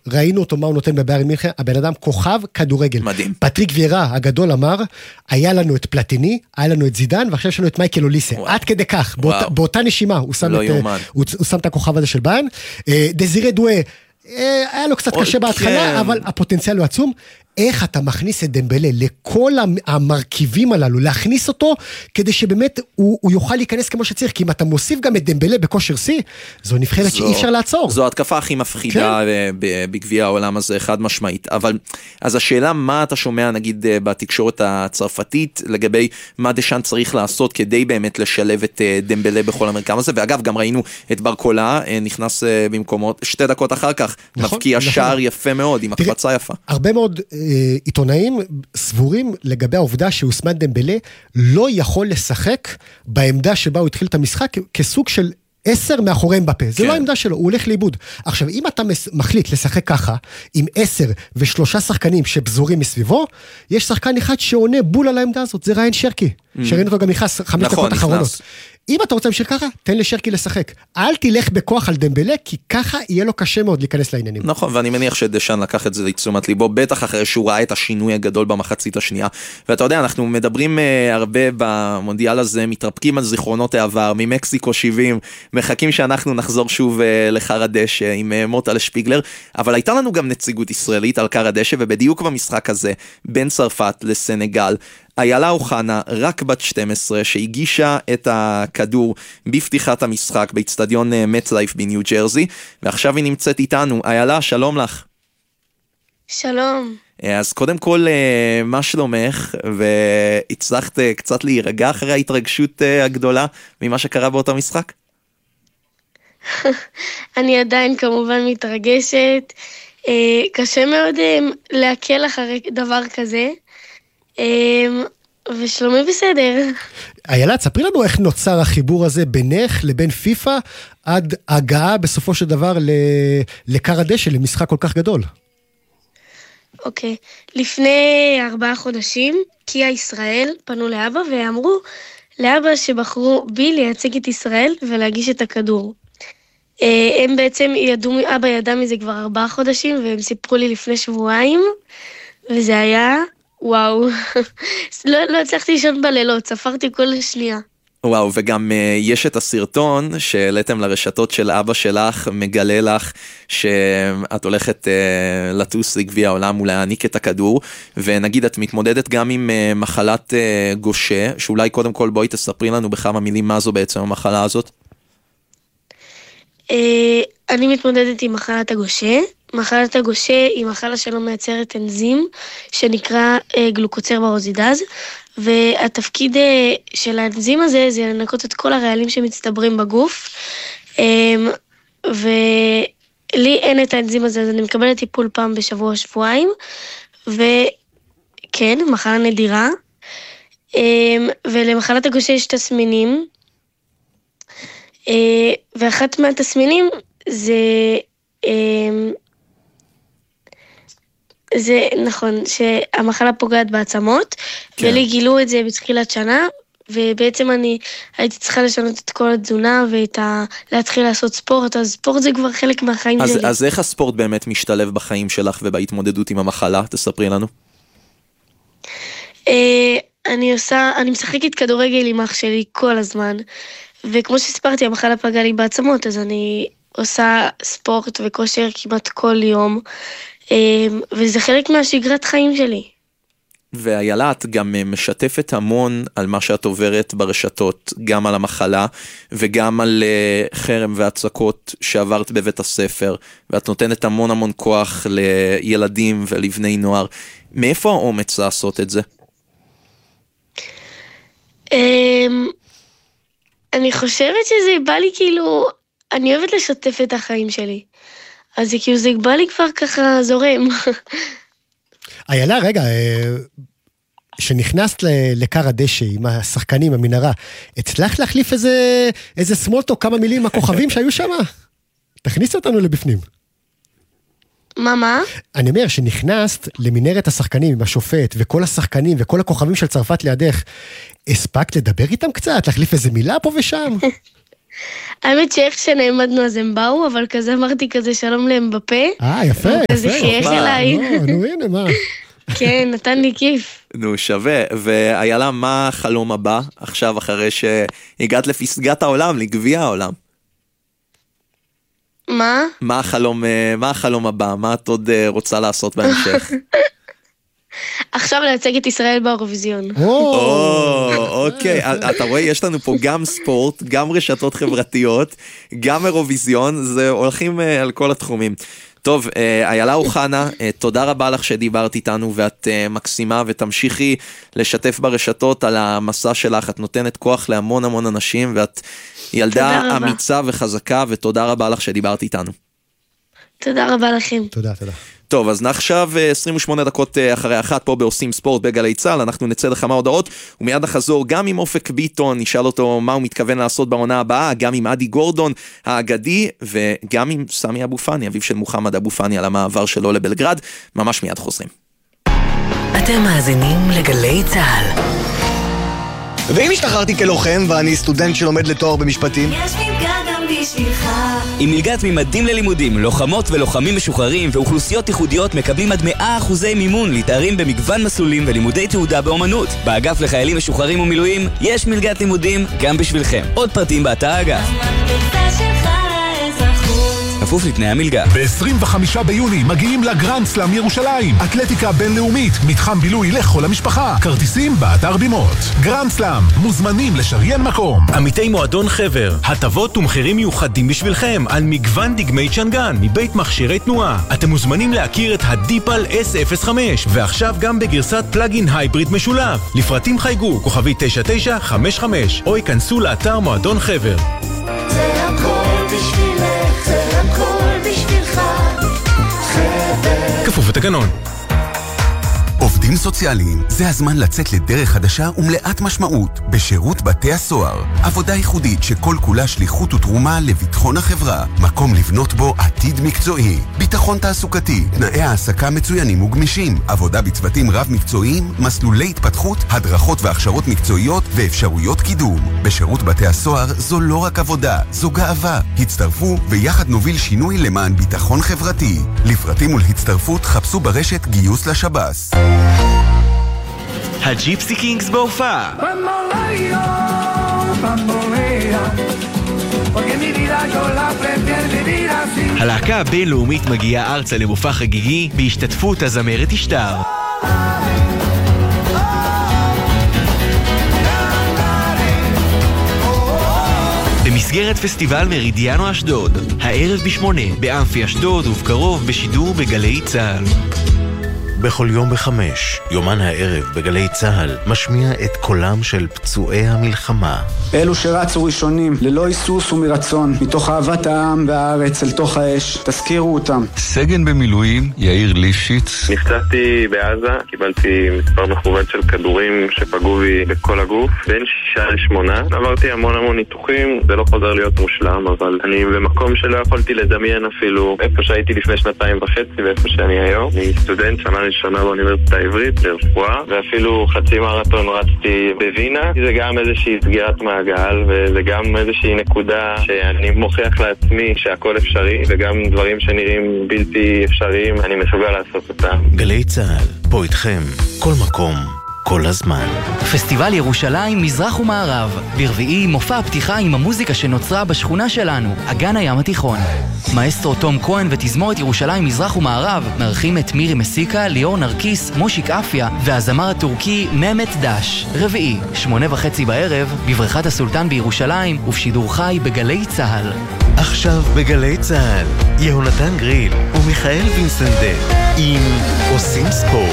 ראינו אותו מה הוא נותן בביירן מינכן, הבן אדם כוכב כדורגל. מדהים. פטריק וירה הגדול אמר, היה לנו את פלטיני, היה לנו את זידן, ועכשיו יש לנו את מייקל אוליסה. עד כדי כך, באותה נשימה, הוא שם את הכוכב הזה של ביירן. דזירה דואה, היה לו קצת קשה בהתחלה, אבל הפוטנציאל הוא עצום. איך אתה מכניס את דמבלה לכל המרכיבים הללו, להכניס אותו כדי שבאמת הוא יוכל להיכנס כמו שצריך, כי אם אתה מוסיף גם את דמבלה בכושר C, זו נבחרת שאי אפשר לעצור. זו התקפה הכי מפחידה בגביע העולם הזה, חד משמעית. אבל, אז השאלה מה אתה שומע נגיד בתקשורת הצרפתית, לגבי מה דשאן צריך לעשות כדי באמת לשלב את דמבלה בכל המרקם הזה, ואגב גם ראינו את ברקולה, נכנס במקומות, 2 דקות אחר כך, מבקיע שער יפה מאוד, עם הקפצה יפה. הרבה מאוד עיתונאים סבורים לגבי העובדה שאוסמן דמבלה לא יכול לשחק בעמדה שבה הוא התחיל את המשחק כסוג של 10 מאחוריהם בפה, זה לא העמדה שלו, הוא הולך לאיבוד. עכשיו, אם אתה מחליט לשחק ככה, עם 10 ו3 שחקנים שבזורים מסביבו, יש שחקן אחד שעונה בול על העמדה הזאת, זה ריין שרקי, שראינו אותו גם נכנס 5 דקות אחרונות. אם אתה רוצה להמשיך ככה, תן לשרקי לשחק. אל תלך בכוח על דמבלה, כי ככה יהיה לו קשה מאוד להיכנס לעניינים. נכון, ואני מניח שדשאן לקח את זה לתשומת ליבו, בטח אחרי שהוא ראה את השינוי הגדול במחצית השנייה. ואתה יודע, אנחנו מדברים הרבה במונדיאל הזה, מתרפקים על זיכרונות העבר, ממקסיקו 70, מחכים שאנחנו נחזור שוב לקר הדשא עם מוטל שפיגלר, אבל הייתה לנו גם נציגות ישראלית על קר הדשא, ובדיוק במשחק הזה, בין צרפת לסנגל, איילה אוחנה, רק בת 12, שהגישה את הכדור בפתיחת המשחק באצטדיון מטלייף בניו ג'רזי, ועכשיו היא נמצאת איתנו. איילה, שלום לך. שלום. אז קודם כל, מה שלומך? והצלחת קצת להירגע אחרי ההתרגשות הגדולה ממה שקרה באותו משחק? אני עדיין כמובן מתרגשת. קשה מאוד להקל אחרי דבר כזה. ושלומי בסדר. איילה, תספרי לנו איך נוצר החיבור הזה בינך לבין פיפה, עד הגעה בסופו של דבר לקר הדשא, למשחק כל כך גדול. אוקיי, לפני 4 חודשים, קיה ישראל פנו לאבא ואמרו לאבא שבחרו בי לייצג את ישראל ולהגיש את הכדור. הם בעצם ידעו, אבא ידע מזה כבר 4 חודשים, והם סיפרו לי לפני שבועיים, וזה היה וואו, לא הצלחתי לישון בלילות, ספרתי כל שנייה. וואו, וגם יש את הסרטון שהעליתם לרשתות של אבא שלך, מגלה לך שאת הולכת לטוס לגביע העולם ולהעניק את הכדור, ונגיד את מתמודדת גם עם מחלת גושה, שאולי קודם כל בואי תספרי לנו בכמה מילים מה זו בעצם המחלה הזאת. אני מתמודדת עם מחלת הגושה. מחלת הגושה היא מחלה שלא מייצרת אנזים, שנקרא גלוקוצרברוזידאז, והתפקיד של האנזים הזה זה לנקות את כל הרעלים שמצטברים בגוף, ולי אין את האנזים הזה, אז אני מקבלת טיפול פעם בשבוע, שבועיים, וכן, מחלה נדירה, ולמחלת הגושה יש תסמינים, ואחת מהתסמינים זה נכון, שהמחלה פוגעת בעצמות, ולי גילו את זה בתחילת שנה, ובעצם אני הייתי צריכה לשנות את כל התזונה, להתחיל לעשות ספורט, אז ספורט זה כבר חלק מהחיים שלי. אז איך הספורט באמת משתלב בחיים שלך, ובהתמודדות עם המחלה? תספרי לנו. אני משחקת כדורגל עם אח שלי כל הזמן, וכמו שסיפרתי, המחלה פגעה לי בעצמות, אז אני עושה ספורט וכושר כמעט כל יום, וזה חלק מהשגרת חיים שלי. ואיילה, את גם משתפת המון על מה שאת עוברת ברשתות, גם על המחלה וגם על חרם והצקות שעברת בבית הספר, ואת נותנת המון המון כוח לילדים ולבני נוער. מאיפה האומץ לעשות את זה? אני חושבת שזה בא לי כאילו, אני אוהבת לשתף את החיים שלי. אז זה כאילו זה בא לי כבר ככה זורם. איילה, רגע, שנכנסת לקר הדשא עם השחקנים, המנהרה, הצלחת להחליף איזה סמולטוק, כמה מילים הכוכבים שהיו שם? תכניס אותנו לבפנים. מה? אני אומר שנכנסת למנהרת השחקנים עם השופט וכל השחקנים וכל הכוכבים של צרפת לידך, הספקת לדבר איתם קצת, להחליף איזה מילה פה ושם? האמת שאיך שנעמדנו אז הם באו, אבל כזה אמרתי כזה שלום להם בפה. יפה, כזה חייך אליי. נו, הנה, מה? כן, נתן לי כיף. נו, שווה. ואיילה, מה החלום הבא עכשיו אחרי שהגעת לפסגת העולם, לגביע העולם? מה? מה החלום הבא? מה את עוד רוצה לעשות בהמשך? עכשיו לייצג את ישראל באירוויזיון. אוקיי, אתה רואה, יש לנו פה גם ספורט, גם רשתות חברתיות, גם אירוויזיון, זה הולכים על כל התחומים. טוב, איילה אוחנה, תודה רבה לך שדיברת איתנו, ואת מקסימה, ותמשיכי לשתף ברשתות על המסע שלך, את נותנת כוח להמון המון אנשים, ואת ילדה אמיצה וחזקה, ותודה רבה לך שדיברת איתנו. תודה רבה לכם. תודה. טוב, אז עכשיו 28 דקות אחרי 1 פה בעושים ספורט בגלי צהל, אנחנו נצא לכמה הודעות, ומיד נחזור גם עם אופק ביטון, נשאל אותו מה הוא מתכוון לעשות בעונה הבאה, גם עם אדי גורדון האגדי, וגם עם סמי אבו פאני, אביו של מוחמד אבו פאני, על המעבר שלו לבלגרד. ממש מיד חוזרים. אתם מאזינים לגלי צהל. ואם השתחררתי כלוחם ואני סטודנט שלומד לתואר במשפטים? יש מלגה גם בשבילך. עם מלגת ממדים ללימודים, לוחמות ולוחמים משוחררים ואוכלוסיות ייחודיות מקבלים עד 100% מימון לתארים במגוון מסלולים ולימודי תעודה באומנות. באגף לחיילים משוחררים ומילואים יש מלגת לימודים גם בשבילכם. עוד פרטים באתר האגף. כפוף לתנאי המלגה. ב-25 ביוני מגיעים לגרנד סלאם ירושלים. אתלטיקה בינלאומית, מתחם בילוי לכל המשפחה. כרטיסים באתר בימות. גרנד סלאם, מוזמנים לשריין מקום. עמיתי מועדון חבר, הטבות ומחירים מיוחדים בשבילכם על מגוון דגמי צ'נגן מבית מכשירי תנועה. אתם מוזמנים להכיר את הדיפל S05, ועכשיו גם בגרסת פלאגין הייבריד משולב. לפרטים חייגו, כוכבי 9955, או ייכנסו לאתר מועדון חבר. זה הכל בשבילך, זה הכל בשבילך, חבר. כפוף לתקנון. עובדים סוציאליים, זה הזמן לצאת לדרך חדשה ומלאת משמעות בשירות בתי הסוהר. עבודה ייחודית שכל כולה שליחות ותרומה לביטחון החברה. מקום לבנות בו עתיד מקצועי. ביטחון תעסוקתי, תנאי העסקה מצוינים וגמישים. עבודה בצוותים רב מקצועיים, מסלולי התפתחות, הדרכות והכשרות מקצועיות ואפשרויות קידום. בשירות בתי הסוהר זו לא רק עבודה, זו גאווה. הצטרפו ויחד נוביל שינוי למען ביטחון חברתי. לפרטים ולהצטרפות חפשו ברשת גיוס לשב"ס. הג'יפסי קינגס בהופעה. הלהקה הבינלאומית מגיעה ארצה למופע חגיגי בהשתתפות הזמרת אשתר. במסגרת פסטיבל מרידיאנו אשדוד, הערב ב8 באמפי אשדוד ובקרוב בשידור בגלי צהל. בכל יום ב5, יומן הערב בגלי צהל משמיע את קולם של פצועי המלחמה. אלו שרצו ראשונים, ללא היסוס ומרצון, מתוך אהבת העם והארץ אל תוך האש, תזכירו אותם. סגן במילואים, יאיר ליפשיץ. נפצעתי בעזה, קיבלתי מספר מכוון של כדורים שפגעו בי בכל הגוף, בין 6 ל8. עברתי המון ניתוחים, זה לא חוזר להיות מושלם, אבל אני במקום שלא יכולתי לדמיין אפילו איפה שהייתי לפני 2.5 ואיפה שאני היום. אני סטודנט שנה ראשונה באוניברסיטה העברית לרפואה, ואפילו חצי מרתון רצתי בווינה. זה גם איזושהי סגירת מעגל, וזה גם איזושהי נקודה שאני מוכיח לעצמי שהכל אפשרי, וגם דברים שנראים בלתי אפשריים, אני מסוגל לעשות אותם. גלי צהל, פה איתכם, כל מקום, כל הזמן. פסטיבל ירושלים מזרח ומערב. ברביעי מופע הפתיחה עם המוזיקה שנוצרה בשכונה שלנו, אגן הים התיכון. מאסטרו תום כהן ותזמורת ירושלים מזרח ומערב מארחים את מירי מסיקה, ליאור נרקיס, מושיק אפיה והזמר הטורקי ממת דש. רביעי, 8:30 בערב, בבריכת הסולטן בירושלים ובשידור חי בגלי צהל. עכשיו בגלי צהל, יהונתן גריל ומיכאל וינסנדל עם עושים ספורט.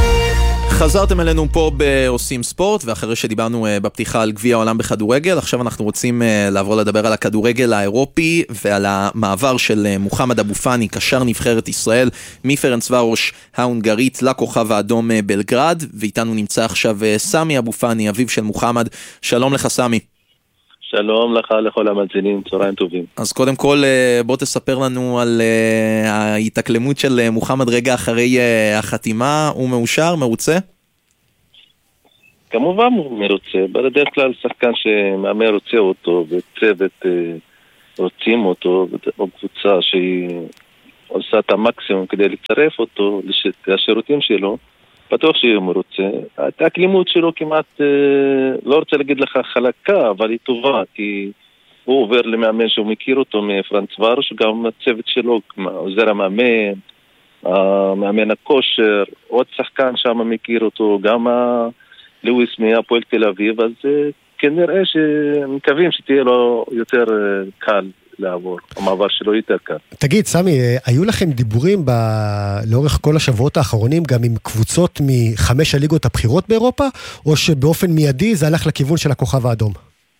חזרתם אלינו פה בעושים ספורט, ואחרי שדיברנו בפתיחה על גביע העולם בכדורגל, עכשיו אנחנו רוצים לעבור לדבר על הכדורגל האירופי ועל המעבר של מוחמד אבו פאני, קשר נבחרת ישראל, מפרנצוורוש ההונגרית לכוכב האדום בלגרד, ואיתנו נמצא עכשיו סמי אבו פאני, אביו של מוחמד. שלום לך סמי. שלום לך לכל המאזינים, צהריים טובים. אז קודם כל בוא תספר לנו על ההתאקלמות של מוחמד רגע אחרי החתימה. הוא מאושר, מרוצה? כמובן הוא מרוצה, בדרך כלל שחקן שמאמן רוצה אותו וצוות רוצים אותו, או קבוצה שהיא עושה את המקסימום כדי לצרף אותו לשירותים שלו, בטוח שהוא מרוצה. ההתאקלימות שלו כמעט, לא רוצה להגיד לך חלקה, אבל היא טובה, כי הוא עובר למאמן שהוא מכיר אותו מפרנץ ורוש, גם הצוות שלו, עוזר המאמן, מאמן הכושר, עוד שחקן שם מכיר אותו, גם לואיס מהפועל תל אביב, אז כנראה שמקווים שתהיה לו יותר קל לעבור, המעבר שלו יותר קל. תגיד, סמי, היו לכם דיבורים לאורך כל השבועות האחרונים גם עם קבוצות מ5 הליגות הבכירות באירופה, או שבאופן מיידי זה הלך לכיוון של הכוכב האדום?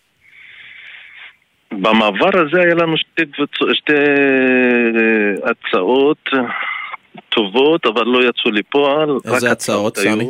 במעבר הזה היה לנו שתי הצעות טובות, אבל לא יצאו לפועל. איזה הצעות, סמי?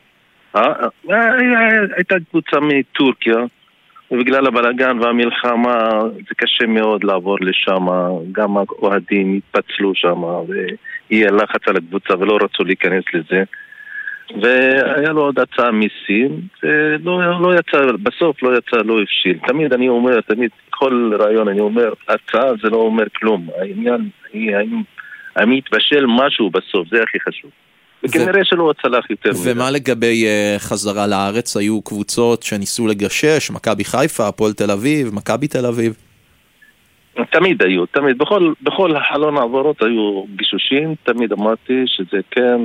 הייתה קבוצה מטורקיה, ובגלל הבלגן והמלחמה זה קשה מאוד לעבור לשם, גם האוהדים התפצלו שם, ויהיה לחץ על הקבוצה ולא רצו להיכנס לזה. והיה לו עוד הצעה מסין, ולא יצא, בסוף לא יצא, לא הבשיל. תמיד אני אומר, תמיד כל רעיון אני אומר, הצעה זה לא אומר כלום. העניין, האם יתבשל משהו בסוף, זה הכי חשוב. וכנראה שלא הצלח יותר. ומה לגבי חזרה לארץ? היו קבוצות שניסו לגשש, מכבי חיפה, הפועל תל אביב, מכבי תל אביב? תמיד היו, תמיד. בכל חלון העברות היו גישושים, תמיד אמרתי שזה כן,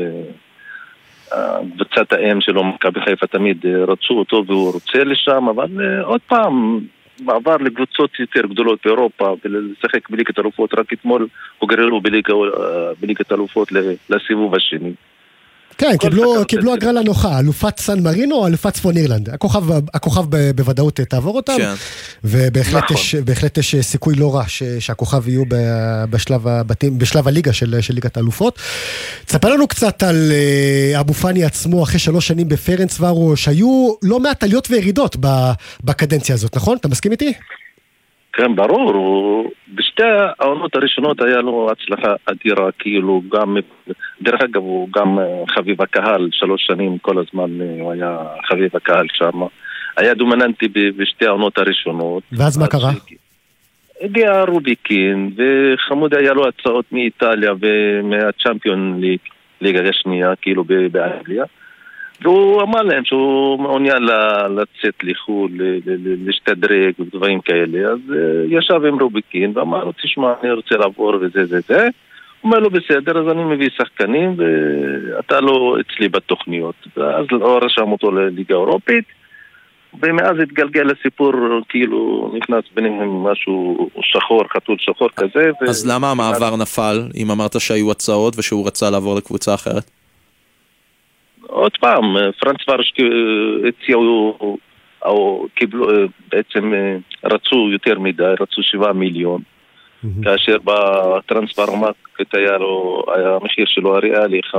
קבוצת האם שלו, מכבי חיפה, תמיד רצו אותו והוא רוצה לשם, אבל עוד פעם, מעבר לקבוצות יותר גדולות באירופה ולשחק בליגת אלופות, רק אתמול הוגרלו בליגת אלופות לסיבוב השני. כן, קיבלו הגרלה נוחה, אלופת סן מרינו או אלופת צפון אירלנד. הכוכב בוודאות תעבור אותם, ובהחלט יש סיכוי לא רע שהכוכב יהיו בשלב הליגה של ליגת האלופות. תספר לנו קצת על אבו פאני עצמו, אחרי 3 שנים בפרנץ ורוש, היו לא מעט עליות וירידות בקדנציה הזאת, נכון? אתה מסכים איתי? כן, ברור, בשתי העונות הראשונות היה לו הצלחה אדירה, כאילו גם, דרך אגב הוא גם חביב הקהל, 3 שנים כל הזמן הוא היה חביב הקהל שם, היה דומיננטי בשתי העונות הראשונות. ואז מה קרה? הגיע רוביקין, וחמוד היה לו הצעות מאיטליה ומהצ'אמפיון ליגה השנייה, כאילו באנגליה, והוא אמר להם שהוא מעוניין לצאת לחול, להשתדרג ודברים כאלה. אז ישב עם רוביקין ואמר לו, תשמע, אני רוצה לעבור וזה. הוא אומר לו, בסדר, אז אני מביא שחקנים ואתה לא אצלי בתוכניות. ואז לא רשם אותו לליגה אירופית, ומאז התגלגל לסיפור, כאילו נכנס ביניהם משהו שחור, חתול שחור כזה. אז למה המעבר נפל, אם אמרת שהיו הצעות ושהוא רצה לעבור לקבוצה אחרת? עוד פעם, פרנץ ורוש הציעו, או קיבלו, בעצם רצו יותר מדי, רצו 7 מיליון, כאשר בטרנספרמרקט היה המחיר שלו הריאלי 5-6,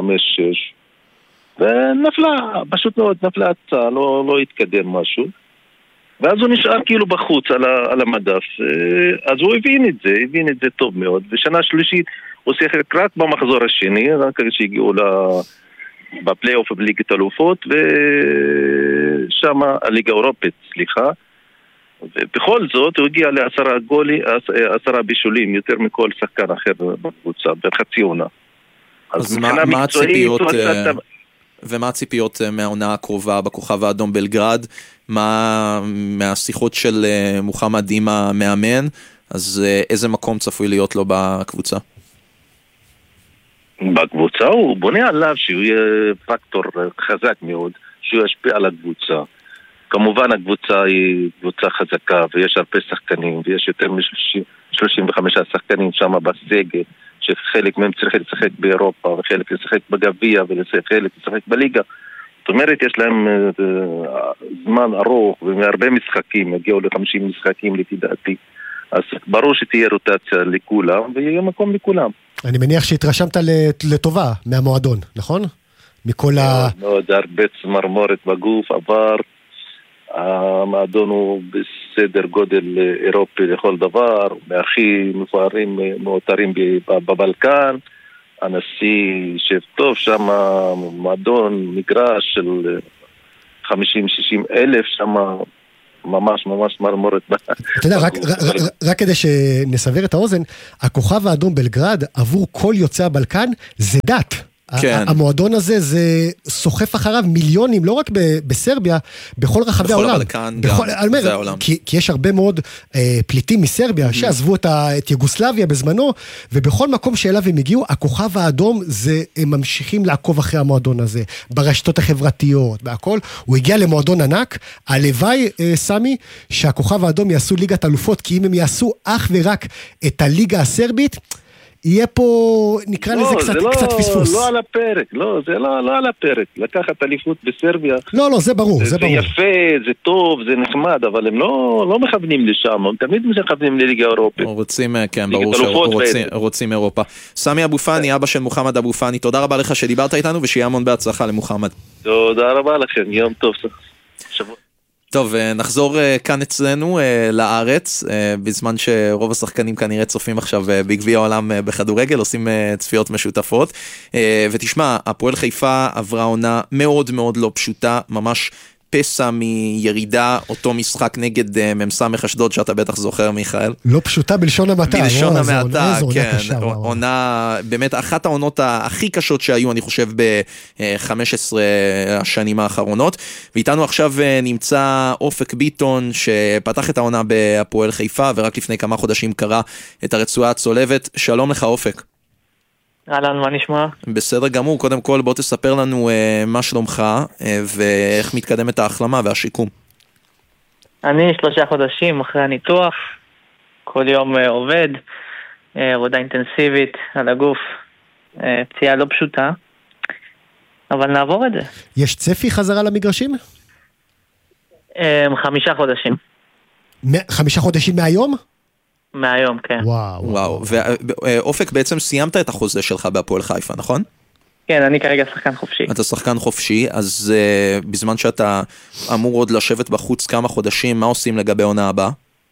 ונפלה, פשוט מאוד נפלה הצעה, לא התקדם משהו, ואז הוא נשאר כאילו בחוץ על המדף, אז הוא הבין את זה טוב מאוד, ושנה שלישית הוא שיחק רק במחזור השני, רק כשהגיעו בפלייאוף בליגת אלופות, ושם הליגה האירופית, סליחה. ובכל זאת הוא הגיע ל10 בישולים, יותר מכל שחקן אחר בקבוצה, בחצי עונה. אז מה הציפיות, ומה הציפיות מהעונה הקרובה בכוכב האדום בלגרד? מה מהשיחות של מוחמד עם המאמן? אז איזה מקום צפוי להיות לו בקבוצה? בקבוצה הוא בונה עליו שהוא יהיה פקטור חזק מאוד, שהוא ישפיע על הקבוצה. כמובן הקבוצה היא קבוצה חזקה ויש הרבה שחקנים ויש יותר מ-35 שחקנים שם בסגל, שחלק מהם צריכים לשחק באירופה וחלק לשחק בגביע וחלק לשחק בליגה. זאת אומרת יש להם זמן ארוך והרבה משחקים, הגיעו ל50 משחקים לפי דעתי. אז ברור שתהיה רוטציה לכולם ויהיה מקום לכולם. אני מניח שהתרשמת לטובה מהמועדון, נכון? מכל מאוד הרבה צמרמורת בגוף, עבר, המועדון הוא בסדר גודל אירופי לכל דבר, מהכי מפוארים מאותרים בבלקן, הנשיא שב טוב שם, מועדון מגרש אלף, שם ממש מרמורת. אתה יודע, רק כדי שנסבר את האוזן, הכוכב האדום בלגרד עבור כל יוצאי הבלקן זה דת. המועדון הזה זה סוחף אחריו מיליונים, לא רק בסרביה, בכל רחבי העולם. בכל הבלקן, כי יש הרבה מאוד פליטים מסרביה שעזבו את יוגוסלביה בזמנו, ובכל מקום שאליו הם הגיעו, הכוכב האדום הם ממשיכים לעקוב אחרי המועדון הזה, ברשתות החברתיות, בהכל. הוא הגיע למועדון ענק, הלוואי, סמי, שהכוכב האדום יעשו ליגת אלופות, כי אם הם יעשו אך ורק את הליגה הסרבית, יהיה פה, נקרא לזה קצת פספוס. לא על הפרק, זה לא על הפרק. לקחת אליפות בסרביה. לא, זה ברור, זה יפה, זה טוב, זה נחמד, אבל הם לא מכוונים לשם, הם תמיד מכוונים לליגה אירופית. רוצים, כן, ברור שרוצים אירופה. סמי אבו פאני, אבא של מוחמד אבו פאני, תודה רבה לך שדיברת איתנו, ושיהיה המון בהצלחה למוחמד. תודה רבה לכם, יום טוב. שבוע. טוב, נחזור כאן אצלנו לארץ, בזמן שרוב השחקנים כנראה צופים עכשיו בגביע העולם בכדורגל, עושים צפיות משותפות. ותשמע, הפועל חיפה עברה עונה מאוד מאוד לא פשוטה, ממש פסע מירידה, אותו משחק נגד ממסמך אשדוד, שאתה בטח זוכר, מיכאל. לא פשוטה בלשון המעטה. בלשון המעטה, כן. עונה, באמת, אחת העונות הכי קשות שהיו, אני חושב, ב-15 השנים האחרונות. ואיתנו עכשיו נמצא אופק ביטון, שפתח את העונה בהפועל חיפה, ורק לפני כמה חודשים קרא את הרצועה הצולבת. שלום לך, אופק. אהלן, מה נשמע? בסדר גמור, קודם כל בוא תספר לנו מה שלומך ואיך מתקדמת ההחלמה והשיקום. אני 3 חודשים אחרי הניתוח, כל יום עובד, עבודה אינטנסיבית על הגוף, פציעה לא פשוטה, אבל נעבור את זה. יש צפי חזרה למגרשים? 5 חודשים. 5 חודשים מהיום? מהיום, כן. וואו. ואופק, בעצם סיימת את החוזה שלך בהפועל חיפה, נכון? כן, אני כרגע שחקן חופשי. אתה שחקן חופשי, אז בזמן שאתה אמור עוד לשבת בחוץ כמה חודשים, מה עושים לגבי עונה הבאה?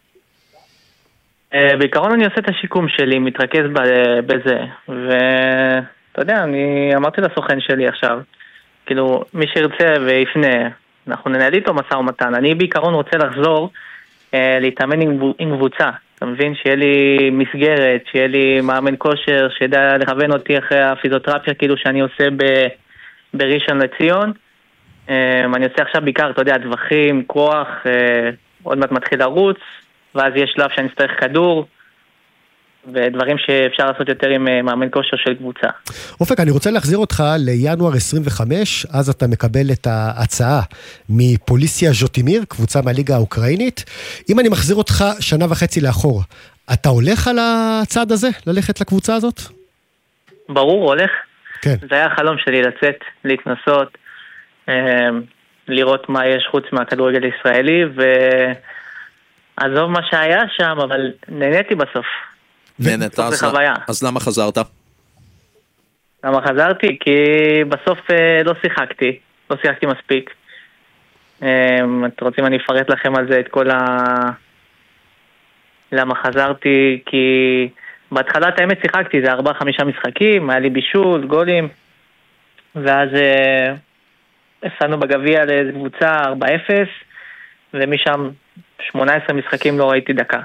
בעיקרון אני עושה את השיקום שלי, מתרכז בזה, ואתה יודע, אני אמרתי לסוכן שלי עכשיו, כאילו, מי שירצה ויפנה, אנחנו ננהל איתו משא ומתן. אני בעיקרון רוצה לחזור להתאמן עם קבוצה. אתה מבין? שיהיה לי מסגרת, שיהיה לי מאמן כושר, שידע לכוון אותי אחרי הפיזיותרפיה, כאילו שאני עושה בראשון לציון. אני עושה עכשיו בעיקר, אתה יודע, טווחים, כוח, עוד מעט מתחיל לרוץ, ואז יש שלב שאני אצטרך כדור, ודברים שאפשר לעשות יותר עם מאמן כושר של קבוצה. אופק, אני רוצה להחזיר אותך לינואר 25, אז אתה מקבל את ההצעה מפוליסיה ז'וטימיר, קבוצה מהליגה האוקראינית. אם אני מחזיר אותך 1.5 שנה לאחור, אתה הולך על הצעד הזה, ללכת לקבוצה הזאת? ברור, הולך. כן. זה היה החלום שלי לצאת, להתנסות, לראות מה יש חוץ מהכדורגל הישראלי, ועזוב מה שהיה שם, אבל נהניתי בסוף. נהנית, אז למה חזרת? למה חזרתי? כי בסוף לא שיחקתי מספיק. אתם רוצים אני אפרט לכם על זה את כל למה חזרתי? כי בהתחלת האמת שיחקתי, זה 4-5 משחקים, היה לי בישול, גולים, ואז הפסדנו בגביע לקבוצה 4-0, ומשם 18 משחקים לא ראיתי דקה.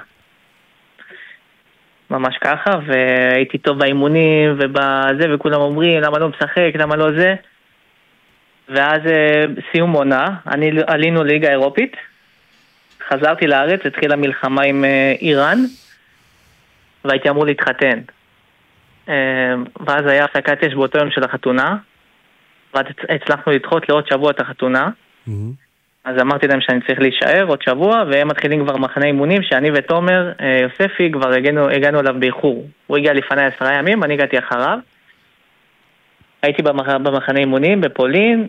ממש ככה, והייתי טוב באימונים ובזה, וכולם אומרים למה לא משחק, למה לא זה. ואז סיום עונה, עלינו ליגה אירופית, חזרתי לארץ, התחילה מלחמה עם איראן, והייתי אמור להתחתן. ואז היה הפסקת אש באותו יום של החתונה, ואז הצלחנו לדחות לעוד שבוע את החתונה, אז אמרתי להם שאני צריך להישאר עוד שבוע, והם מתחילים כבר מחנה אימונים, שאני ותומר יוספי כבר הגענו אליו באיחור. הוא הגיע לפני 10 ימים, אני הגעתי אחריו. הייתי במחנה אימונים בפולין,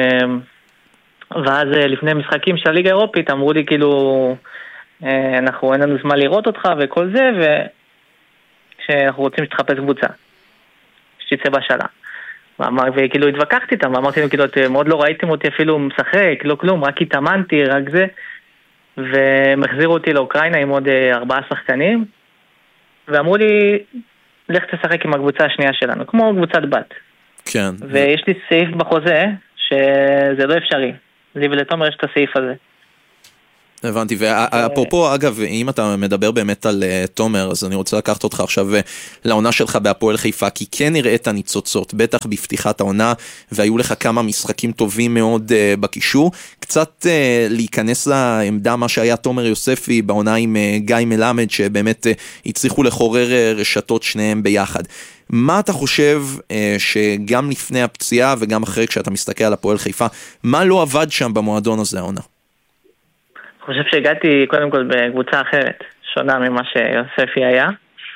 ואז לפני משחקים של הליגה האירופית אמרו לי כאילו, אין לנו זמן לראות אותך וכל זה, ושאנחנו רוצים שתחפש קבוצה, שתצא בשלה. וכאילו התווכחתי איתם, ואמרתי להם, כאילו, אתם עוד לא ראיתם אותי אפילו משחק, לא כלום, רק התאמנתי, רק זה, ומחזירו אותי לאוקראינה עם עוד 4 שחקנים, ואמרו לי, לך תשחק עם הקבוצה השנייה שלנו, כמו קבוצת בת. כן. ויש לי סעיף בחוזה, שזה לא אפשרי. לי ולתומר יש את הסעיף הזה. הבנתי, ואפרופו, אגב, אם אתה מדבר באמת על תומר, אז אני רוצה לקחת אותך עכשיו לעונה שלך בהפועל חיפה, כי כן הראית ניצוצות, בטח בפתיחת העונה, והיו לך כמה משחקים טובים מאוד בקישור, קצת להיכנס לעמדה מה שהיה תומר יוספי בעונה עם גיא מלמד, שבאמת הצליחו לחורר רשתות שניהם ביחד. מה אתה חושב שגם לפני הפציעה וגם אחרי כשאתה מסתכל על הפועל חיפה, מה לא עבד שם במועדון הזה העונה? אני חושב שהגעתי קודם כל בקבוצה אחרת, שונה ממה שיוספי היה.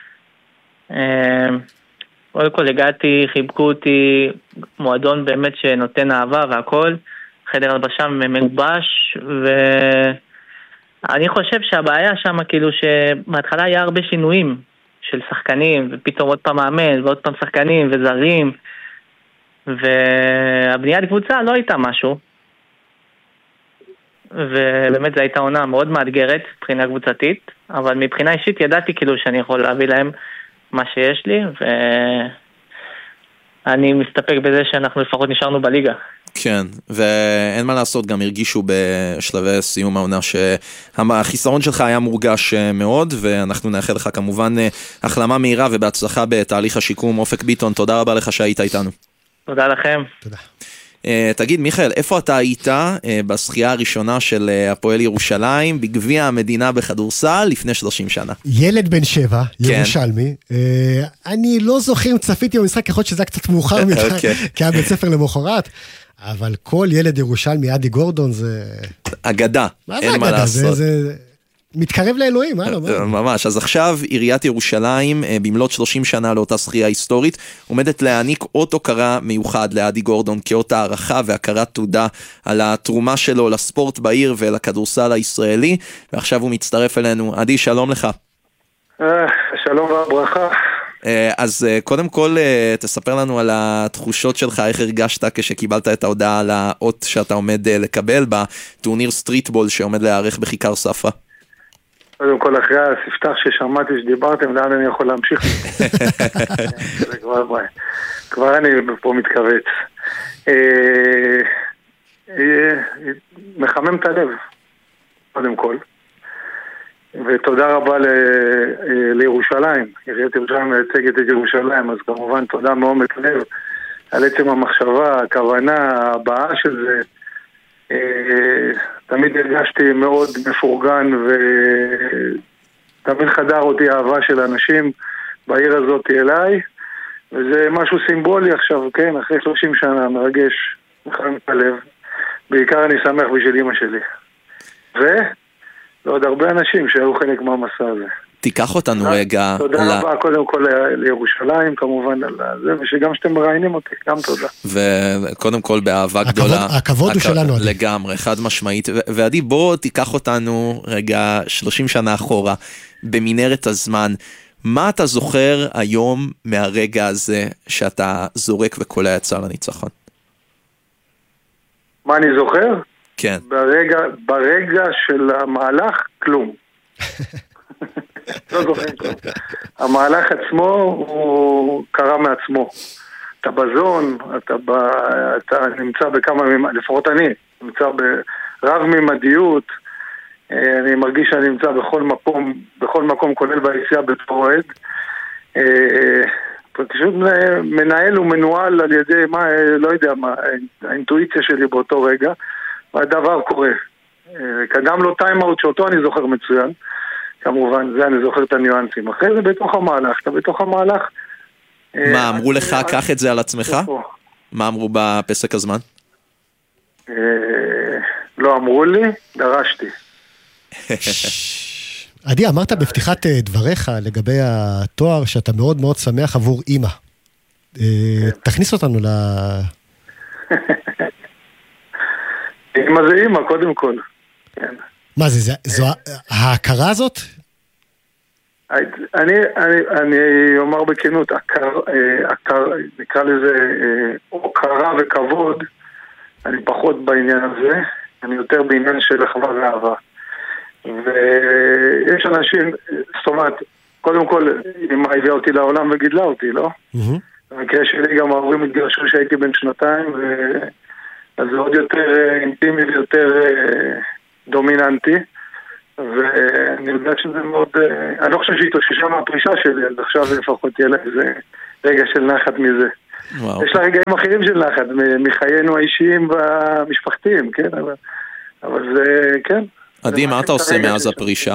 קודם כל הגעתי, חיבקו אותי, מועדון באמת שנותן אהבה והכל, חדר הלבשה מגובש, ואני חושב שהבעיה שם כאילו שבהתחלה היה הרבה שינויים של שחקנים, ופתאום עוד פעם מאמן, ועוד פעם שחקנים וזרים, והבניית קבוצה לא הייתה משהו. ובאמת זו הייתה עונה מאוד מאתגרת מבחינה קבוצתית, אבל מבחינה אישית ידעתי כאילו שאני יכול להביא להם מה שיש לי, ואני מסתפק בזה שאנחנו לפחות נשארנו בליגה. כן, ואין מה לעשות, גם הרגישו בשלבי סיום העונה שהחיסרון שלך היה מורגש מאוד, ואנחנו נאחל לך כמובן החלמה מהירה ובהצלחה בתהליך השיקום. אופק ביטון, תודה רבה לך שהיית איתנו. תודה לכם. תודה. תגיד מיכאל, איפה אתה היית בשחייה הראשונה של הפועל ירושלים בגביע המדינה בכדורסל לפני 30 שנה? ילד בן 7, ירושלמי. אני לא זוכר אם צפיתי במשחק, יכול להיות שזה היה קצת מאוחר מדי, כי היה בית ספר למחרת, אבל כל ילד ירושלמי, אדי גורדון זה... אגדה, אין מה לעשות. מתקרב לאלוהים, ממש. אז עכשיו עיריית ירושלים במלאת 30 שנה לאותה שחייה היסטורית עומדת להעניק אות הוקרה מיוחד לאדי גורדון כאות הערכה והכרת תודה על התרומה שלו לספורט בעיר ולכדורסל הישראלי, ועכשיו הוא מצטרף אלינו. עדי, שלום לך. שלום וברכה. אז קודם כל תספר לנו על התחושות שלך, איך הרגשת כשקיבלת את ההודעה על האות שאתה עומד לקבל בטורניר סטריטבול שעומד להיערך בכיכר ספרא. קודם כל, אחרי הספתח ששמעתי שדיברתם, לאן אני יכול להמשיך? כבר אני פה מתכווץ. מחמם את הלב, קודם כל. ותודה רבה לירושלים. עיריית ירושלים מייצגת את ירושלים, אז כמובן תודה מעומק לב על עצם המחשבה, הכוונה, הבאה של זה. תמיד הרגשתי מאוד מפורגן ותמיד חדר אותי אהבה של אנשים בעיר הזאת אליי, וזה משהו סימבולי עכשיו, כן, אחרי 30 שנה מרגש, מחמם את הלב. בעיקר אני שמח בשביל אמא שלי ועוד הרבה אנשים שהיו חלק מהמסע הזה. תיקח אותנו רגע. תודה רבה קודם כל לירושלים כמובן על זה, ושגם שאתם מראיינים אותי, גם תודה. וקודם כל באהבה גדולה. הכבוד הוא שלנו. לגמרי, חד משמעית. ועדי, בוא תיקח אותנו רגע 30 שנה אחורה, במנהרת הזמן. מה אתה זוכר היום מהרגע הזה שאתה זורק וקולע יצא לניצחון? מה אני זוכר? כן. ברגע של המהלך, כלום. לא זוכר כלום. המהלך עצמו הוא קרה מעצמו. אתה בזון, אתה נמצא בכמה, לפחות אני, נמצא ברב ממדיות, אני מרגיש שאני נמצא בכל מקום כולל ביציאה בתור עד. פשוט מנהל ומנוהל על ידי לא יודע מה, האינטואיציה שלי באותו רגע, והדבר קורה. גם לא טיימאוט שאותו אני זוכר מצוין, כמובן, זה אני זוכר את הניואנסים. אחרי זה בתוך המהלך, אתה בתוך המהלך. מה, אמרו לך, קח את זה על עצמך? מה אמרו בפסק הזמן? לא אמרו לי, דרשתי. עדי, אמרת בפתיחת דבריך לגבי התואר שאתה מאוד מאוד שמח עבור אמא. תכניס אותנו ל... אמא זה אמא, קודם כל. מה זה, זו ההכרה הזאת? אני אומר בכנות, נקרא לזה הוקרה וכבוד, אני פחות בעניין הזה, אני יותר בעניין של אחווה ואהבה. ויש אנשים, זאת אומרת, קודם כל, אמא הביאה אותי לעולם וגידלה אותי, לא? במקרה שלי גם ההורים התגרשו שהייתי בן 2, אז זה עוד יותר אינטימי ויותר דומיננטי, ואני יודע שזה מאוד, אני לא חושב שהיא תוששה מהפרישה שלי, אז עכשיו לפחות תהיה לה איזה רגע של נחת מזה. יש לה רגעים אחרים של נחת, מחיינו האישיים והמשפחתיים, כן? אבל זה, כן. עדי, מה אתה עושה מאז הפרישה?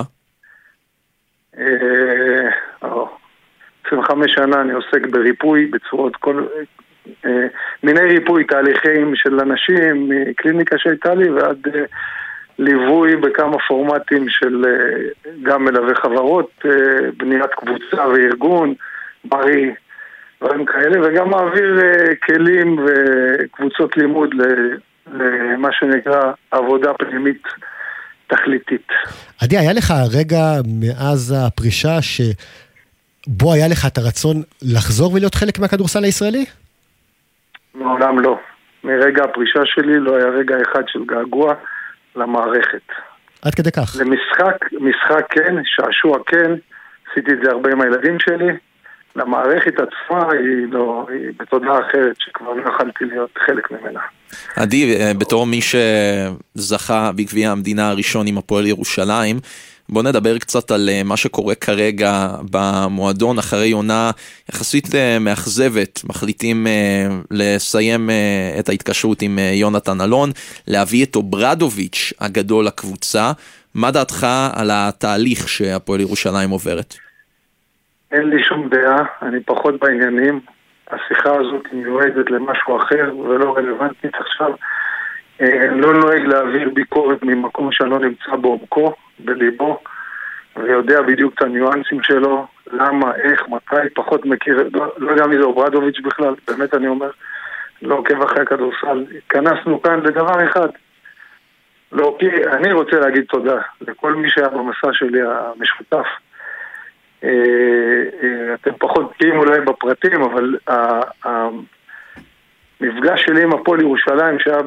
25 שנה אני עוסק בריפוי, בצורות מיני ריפוי, תהליכים של אנשים, מקליניקה שהייתה לי ועד ליווי בכמה פורמטים של גם מלווה חברות, בניית קבוצה וארגון, בריא, דברים כאלה, וגם מעביר כלים וקבוצות לימוד למה שנקרא עבודה פנימית תכליתית. עדי, היה לך רגע מאז הפרישה שבו היה לך את הרצון לחזור ולהיות חלק מהכדורסל הישראלי? מעולם לא. מרגע הפרישה שלי לא היה רגע אחד של געגוע למערכת. עד כדי כך? משחק כן, שעשוע כן, עשיתי את זה הרבה עם הילדים שלי. למערכת עצמה היא בתודעה אחרת שכבר לא יכלתי להיות חלק ממנה. עדי, בתור מי שזכה בגביע המדינה הראשון עם הפועל ירושלים, בוא נדבר קצת על מה שקורה כרגע במועדון. אחרי עונה יחסית מאכזבת, מחליטים לסיים את ההתקשרות עם יונתן אלון, להביא את אוברדוביץ' הגדול לקבוצה. מה דעתך על התהליך שהפועל ירושלים עוברת? אין לי שום דעה, אני פחות בעניינים. השיחה הזאת מיועדת למשהו אחר ולא רלוונטית עכשיו. לא נוהג להעביר ביקורת ממקום שאני לא נמצא בעומקו, בליבו, ויודע בדיוק את הניואנסים שלו, למה, איך, מתי, פחות מכיר, לא יודע מי זה אוברדוביץ' בכלל, באמת אני אומר, לא עוקב אחרי הכדורסל. התכנסנו כאן לדבר אחד. לא, כי אני רוצה להגיד תודה לכל מי שהיה במסע שלי המשותף. אתם פחות בקיאים אולי בפרטים, אבל המפגש שלי עם הפועל ירושלים שהיה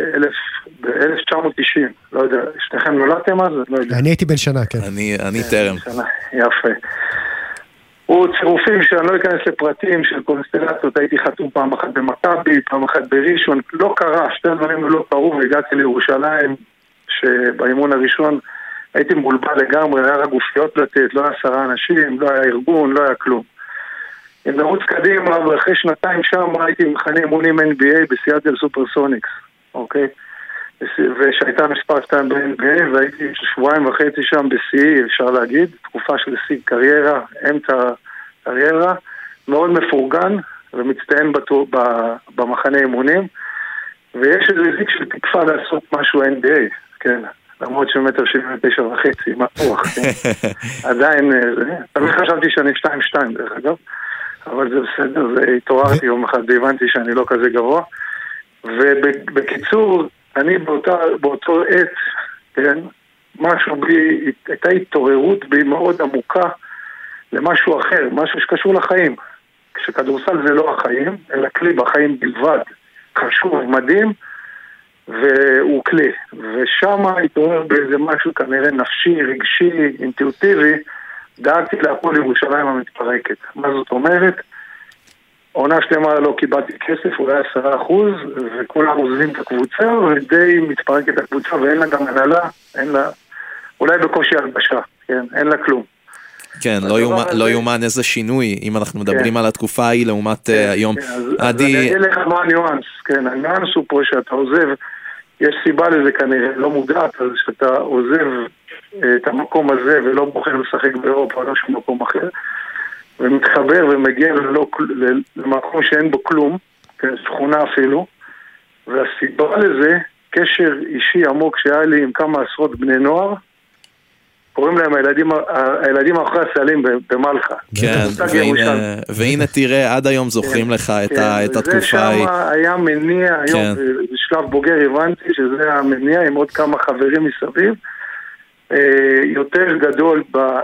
ב-1990, לא יודע, שניכם נולדתם אז? לא יודע. אני הייתי בן שנה, כן. אני תרם. יפה. הוא צירופים שאני לא אכנס לפרטים של קונסטלציות, הייתי חתום פעם אחת במכבי, פעם אחת בראשון, לא קרה, שתי דברים לא קרו, והגעתי לירושלים, שבאימון הראשון הייתי מבולבל לגמרי, היה רק גופיות לתת, לא היה 10 אנשים, לא היה ארגון, לא היה כלום. אם נרוץ קדימה, ואחרי שנתיים שם הייתי מחנה אימונים NBA בסיאטל סופרסוניקס, אוקיי? ושהייתה מספר 2 ב-NBA, והייתי 2.5 שבועות שם ב-CE, אפשר להגיד, תקופה של CE קריירה, אמצע קריירה, מאוד מפורגן ומצטיין במחנה אימונים, ויש איזה זיק של תקפה לעשות משהו NBA, כן? למרות של 1.79 וחצי, מה רוח, כן? עדיין, תמיד חשבתי שאני 2.2 דרך אגב, אבל זה בסדר, התעוררתי יום אחד, והבנתי שאני לא כזה גבוה, ובקיצור, אני באותו עת, כן, משהו בי, הייתה התעוררות בי מאוד עמוקה למשהו אחר, משהו שקשור לחיים. כשכדורסל זה לא החיים, אלא כלי בחיים בלבד, חשוב, מדהים, והוא כלי. ושם התעורר באיזה משהו כנראה נפשי, רגשי, אינטואיטיבי, דאגתי להפועל ירושלים המתפרקת. מה זאת אומרת? עונה שלמה לא קיבלתי כסף, אולי 10%, וכולם עוזבים את הקבוצה, ודי מתפרקת הקבוצה, ואין לה גם הנהלה, אין לה, אולי בקושי הלבשה, כן, אין לה כלום. כן, לא יומן איזה שינוי, אם אנחנו מדברים על התקופה ההיא לעומת היום. אז אני אגיד לך מה הניואנס, כן, הניואנס הוא פה שאתה עוזב, יש סיבה לזה כנראה, לא מודעת, אז שאתה עוזב את המקום הזה, ולא בוחר לשחק באירופה, לא שום מקום אחר, ומתחבר ומגיע למקום שאין בו כלום, כן, שכונה אפילו, והסיבה לזה, קשר אישי עמוק שהיה לי עם כמה עשרות בני נוער, קוראים להם הילדים אחרי הסלים במלכה. כן, והנה תראה, עד היום זוכרים לך את התקופה ההיא. זה שם היה מניע, היום בשלב בוגר הבנתי שזה המניע עם עוד כמה חברים מסביב, יותר גדול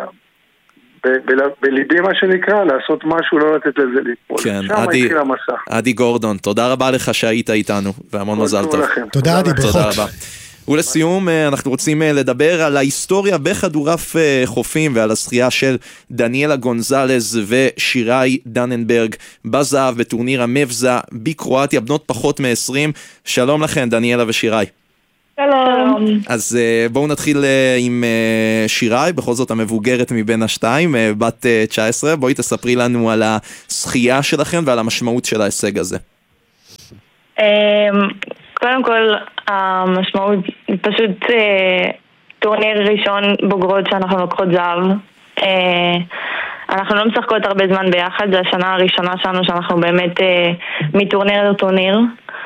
בליבי מה שנקרא, לעשות משהו, לא לתת לזה ליפול. כן, עדי גורדון, תודה רבה לך שהיית איתנו, והמון מזל טוב. תודה עדי, ברכות. ולסיום, אנחנו רוצים לדבר על ההיסטוריה בכדורעף חופים ועל הזכייה של דניאלה גונזלז ושיראי דננברג בזהב בטורניר המבזה בקרואטיה, בנות פחות מ-20. שלום לכן, דניאלה ושיראי. שלום. אז בואו נתחיל עם שיראי, בכל זאת המבוגרת מבין השתיים, בת 19. בואי תספרי לנו על הזכייה שלכם ועל המשמעות של ההישג הזה. קודם כל, המשמעות פשוט טורניר ראשון בוגרות שאנחנו לוקחות זהב. אנחנו לא משחקות הרבה זמן ביחד, זה השנה הראשונה שלנו שאנחנו באמת מטורניר לטורניר.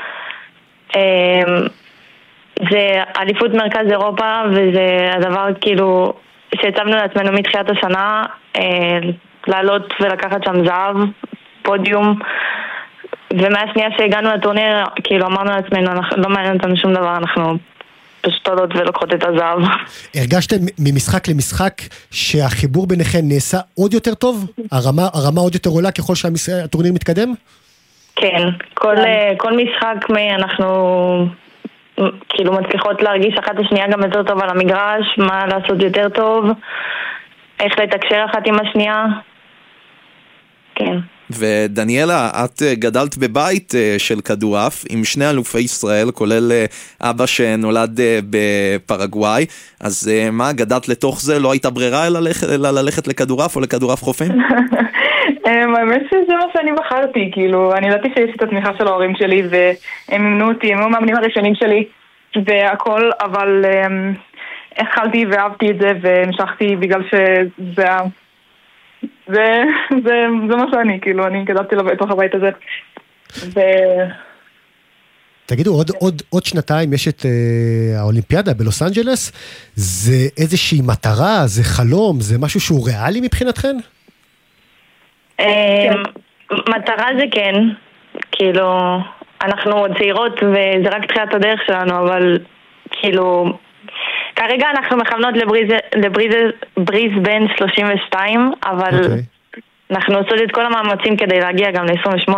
זה אליפות מרכז אירופה, וזה הדבר כאילו שהצבנו לעצמנו מתחילת השנה, לעלות ולקחת שם זהב, פודיום. ומהשנייה שהגענו לטורניר, כאילו אמרנו לעצמנו, לא מעניין אותנו שום דבר, אנחנו פשוט עולות ולוקחות את הזהב. הרגשתם ממשחק למשחק שהחיבור ביניכם נעשה עוד יותר טוב? הרמה עוד יותר עולה ככל שהטורניר מתקדם? כן, כל משחק אנחנו כאילו מצליחות להרגיש אחת השנייה גם יותר טוב על המגרש, מה לעשות יותר טוב, איך לתקשר אחת עם השנייה. כן. ודניאלה, את גדלת בבית של כדורעף עם שני אלופי ישראל, כולל אבא שנולד בפרגוואי, אז מה, גדלת לתוך זה? לא הייתה ברירה אלא ללכת לכדורעף או לכדורעף חופים? האמת שזה מה שאני בחרתי, כאילו, אני ידעתי שיש את התמיכה של ההורים שלי, והם אימנו אותי, הם היו המאמנים הראשונים שלי, והכל, אבל החלתי ואהבתי את זה, והמשכתי בגלל שזה זה מה שאני, כאילו, אני גדלתי לתוך הבית הזה. תגידו, עוד שנתיים יש את האולימפיאדה בלוס אנג'לס, זה איזושהי מטרה, זה חלום, זה משהו שהוא ריאלי מבחינתכן? מטרה זה כן, כאילו, אנחנו עוד צעירות וזה רק תחילת הדרך שלנו, אבל כאילו, כרגע אנחנו מכוונות לבריזבן 32, אבל אנחנו עושות את כל המאמצים כדי להגיע גם ל-28.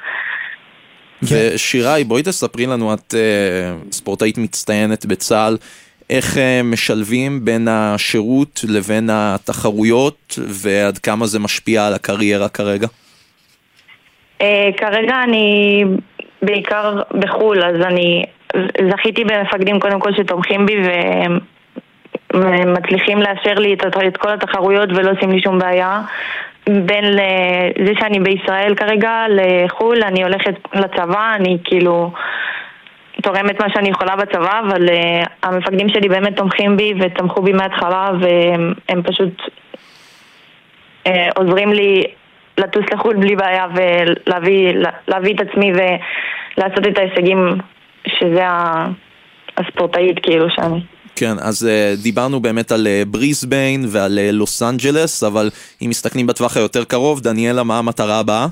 ושיראי, בואי תספרי לנו, את ספורטאית מצטיינת בצה"ל, איך משלבים בין השירות לבין התחרויות, ועד כמה זה משפיע על הקריירה כרגע? כרגע אני בעיקר בחול, אז אני זכיתי במפקדים קודם כל שתומכים בי ומצליחים לאשר לי את כל התחרויות ולא עושים לי שום בעיה. בין זה שאני בישראל כרגע לחול, אני הולכת לצבא, אני כאילו תורמת מה שאני יכולה בצבא, אבל המפקדים שלי באמת תומכים בי ותמכו בי מההתחלה, והם פשוט עוזרים לי לטוס לחול בלי בעיה ולהביא את עצמי ולעשות את ההישגים שזה הספורטאית כאילו שאני. כן, אז דיברנו באמת על בריסביין ועל לוס אנג'לס, אבל אם מסתכלים בטווח היותר קרוב, דניאלה, מה המטרה הבאה?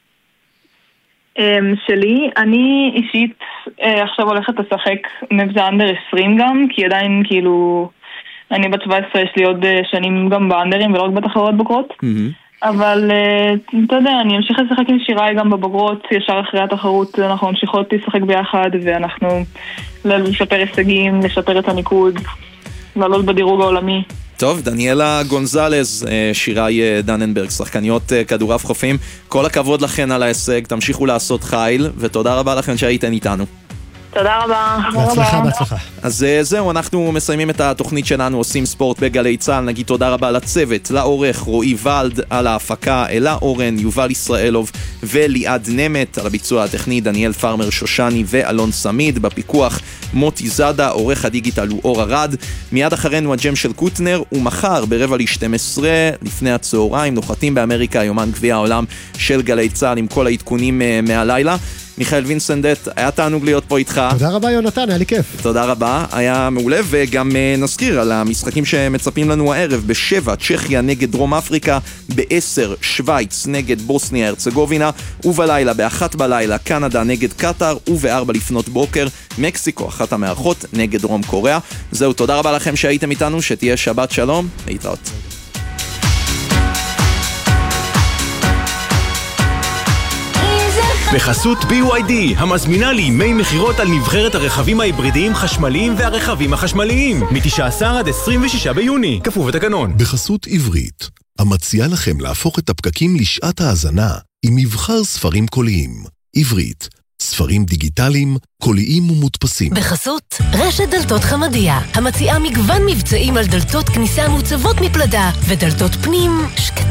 שלי, אני אישית עכשיו הולכת לשחק מבזה אנדר 20 גם, כי עדיין כאילו אני בת 17, יש לי עוד שנים גם באנדרים ולא רק בתחרות בוגרות, אבל אתה יודע, אני אמשיך לשחק עם שיראי גם בבוגרות, ישר אחרי התחרות אנחנו ממשיכות לשחק ביחד, ואנחנו לשפר הישגים, לשפר את הניקוד, לעלות בדירוג העולמי. טוב, דניאלה גונזלז, שיראי דננברג, שחקניות כדורעף חופים, כל הכבוד לכן על ההישג, תמשיכו לעשות חיל, ותודה רבה לכן שהייתן איתנו. תודה רבה. בהצלחה. אז זהו, אנחנו מסיימים את התוכנית שלנו, עושים ספורט בגלי צהל. נגיד תודה רבה לצוות, לעורך רועי ולד, על ההפקה אלה אורן, יובל ישראלוב וליעד נמת, על הביצוע הטכני דניאל פרמר שושני ואלון סמיד, בפיקוח מוטי זדה, עורך הדיגיטל הוא אור ארד. מיד אחרינו הג'ם של קוטנר, ומחר ב11:45 לפני הצהריים נוחתים באמריקה יומן גביע העולם של גלי צהל עם כל העדכונים מהלילה. מיכאל וינסנדט, היה תענוג להיות פה איתך. תודה רבה יונתן, היה לי כיף. תודה רבה, היה מעולה, וגם נזכיר על המשחקים שמצפים לנו הערב. ב7 צ'כיה נגד דרום אפריקה, ב10 שוויץ נגד בוסניה הרצגובינה, ובלילה ב1 בלילה קנדה נגד קטר, וב4 לפנות בוקר מקסיקו, אחת המארחות, נגד דרום קוריאה. זהו, תודה רבה לכם שהייתם איתנו, שתהיה שבת שלום, להתראות. אם זה בחסות BYD, המזמינה לימי מחירות על נבחרת הרכבים ההיברידיים חשמליים והרכבים החשמליים, מ-19 עד 26 ביוני, כפוף לתקנון. בחסות עברית, המציעה לכם להפוך את הפקקים לשעת האזנה עם מבחר ספרים קוליים. עברית, ספרים דיגיטליים, קוליים ומודפסים. בחסות רשת דלתות חמדיה, המציעה מגוון מבצעים על דלתות כניסה מוצבות מפלדה ודלתות פנים שקטות.